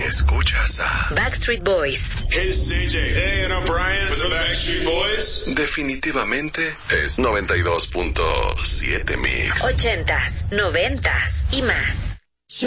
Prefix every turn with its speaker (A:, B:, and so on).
A: escuchas a
B: Backstreet Boys.
C: Hey, it's CJ. Hey, and I'm Brian with the Backstreet Boys.
A: Definitivamente es 92.7 Mix.
B: 80s, 90s y más.